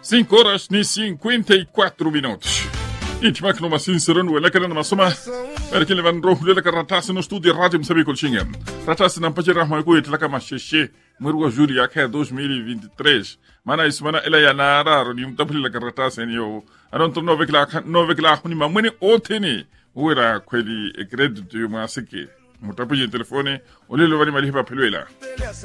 5 horas e 54 minutos. Intimak numa sincerano wala kana masoma. Perché van rohule la karatasi no studio Radio Moçambique Colchinga. Ratasi na mpachira rahma ko itlaka masheshe mwezi Juli yake 2023. Mana ismana ila ya nara ni mtapili la karatasi niyo. Aronto novekla kuni mamweni oteni. Uera kweli credit yo masiki. Mutapili telefone olelo bani malipa pelwela.